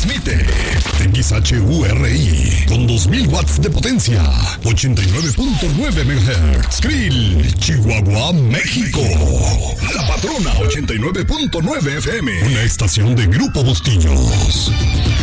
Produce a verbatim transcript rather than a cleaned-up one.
Transmite X H U R I con dos mil watts de potencia, ochenta y nueve punto nueve megahertz. Krill, Chihuahua, México. La Patrona, ochenta y nueve punto nueve F M. Una estación de Grupo Bustillos.